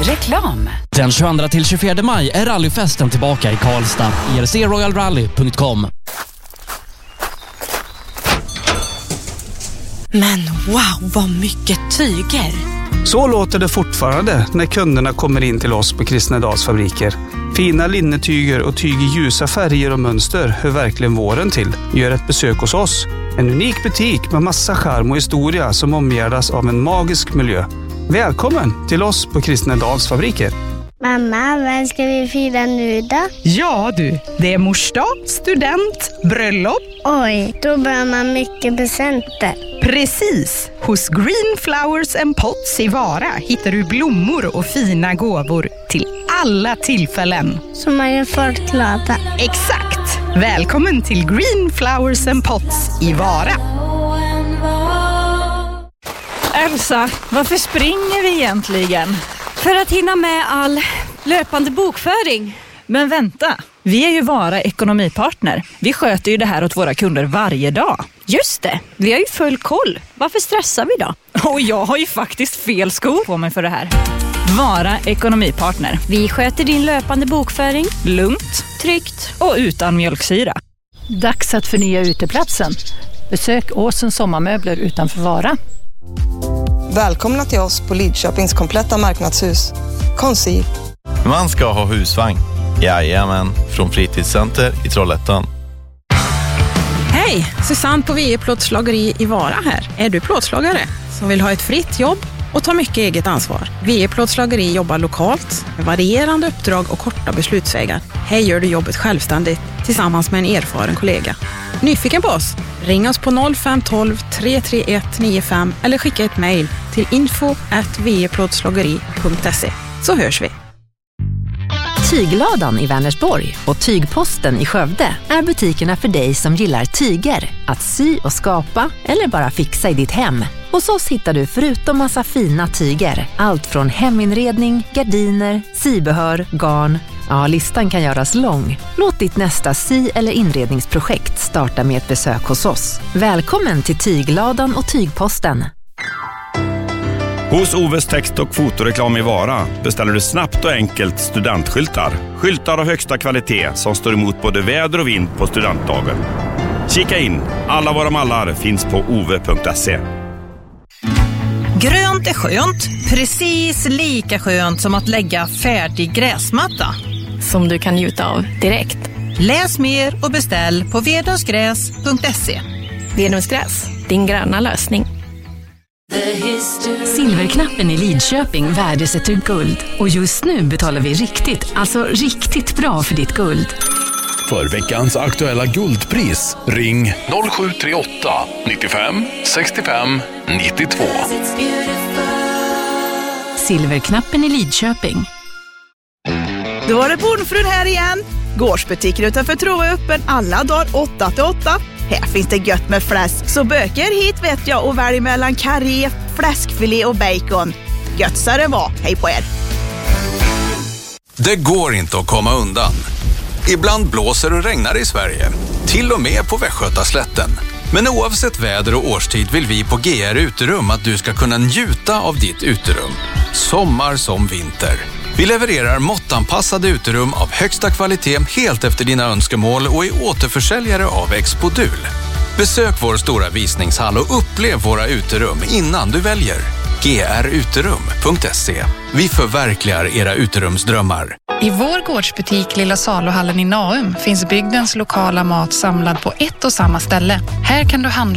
Reklam. Den 22-24 maj är rallyfesten tillbaka i Karlstad. ERCroyalrally.com. Men wow, vad mycket tyger! Så låter det fortfarande när kunderna kommer in till oss på Kristnedals fabriker. Fina linnetyger och tyg i ljusa färger och mönster hör verkligen våren till. Gör ett besök hos oss. En unik butik med massa charm och historia som omgärdas av en magisk miljö. Välkommen till oss på Kristnedals fabriker. Mamma, vad ska vi fira nu då? Ja du, det är morsdag, student, bröllop. Oj, då behöver man mycket presenter. Precis! Hos Green Flowers and Pots i Vara hittar du blommor och fina gåvor till alla tillfällen. Så man gör folk glada. Exakt! Välkommen till Green Flowers and Pots i Vara. Elsa, varför springer vi egentligen? För att hinna med all löpande bokföring. Men vänta, vi är ju Vara ekonomipartner. Vi sköter ju det här åt våra kunder varje dag. Just det, vi har ju full koll. Varför stressar vi då? Och jag har ju faktiskt fel skor på mig för det här. Vara ekonomipartner. Vi sköter din löpande bokföring. Lugnt, Tryggt. och utan mjölksyra. Dags att förnya uteplatsen. Besök Åsens sommarmöbler utanför Vara. Välkomna till oss på Lidköpings kompletta marknadshus. Concept. Man ska ha husvagn. Jajamän, från Fritidscenter i Trollhättan. Hej, Susanne på VE Plåtslageri i Vara här. Är du plåtslagare som vill ha ett fritt jobb och ta mycket eget ansvar? VE Plåtslageri jobbar lokalt med varierande uppdrag och korta beslutsvägar. Här gör du jobbet självständigt tillsammans med en erfaren kollega. Nyfiken på oss? Ring oss på 0512 331 95 eller skicka ett mejl till info@veplåtslageri.se, så hörs vi. Tygladan i Vänersborg och Tygposten i Skövde är butikerna för dig som gillar tyger, att sy och skapa eller bara fixa i ditt hem. Hos oss hittar du förutom massa fina tyger allt från heminredning, gardiner, sybehör, garn. Ja, listan kan göras lång. Låt ditt nästa sy- eller inredningsprojekt starta med ett besök hos oss. Välkommen till Tygladan och Tygposten. Hos Oves text- och fotoreklam i Vara beställer du snabbt och enkelt studentskyltar. Skyltar av högsta kvalitet som står emot både väder och vind på studentdagen. Kika in, alla våra mallar finns på ove.se. Grönt är skönt, precis lika skönt som att lägga färdig gräsmatta. Som du kan njuta av direkt. Läs mer och beställ på vedungsgräs.se. Vedungsgräs, din gröna lösning. Silverknappen i Lidköping värdesätter guld. Och just nu betalar vi riktigt bra för ditt guld. För veckans aktuella guldpris, ring 0738 95 65 92. Silverknappen i Lidköping. Då var det Bondfrun här igen. Gårdsbutiken utanför Trova är öppen alla dagar 8-8. Här finns det gött med fläsk, så böker hit vet jag och välj mellan karré, fläskfilé och bacon. Gött så det var, hej på er. Det går inte att komma undan. Ibland blåser och regnar i Sverige, till och med på Västgötaslätten. Men oavsett väder och årstid vill vi på GR Uterum att du ska kunna njuta av ditt uterum. Sommar som vinter. Vi levererar måttanpassade uterum av högsta kvalitet helt efter dina önskemål och är återförsäljare av Expodul. Besök vår stora visningshall och upplev våra uterum innan du väljer. gruterum.se. Vi förverkligar era uterumsdrömmar. I vår gårdsbutik Lilla Saluhallen i Naum finns bygdens lokala mat samlad på ett och samma ställe. Här kan du handla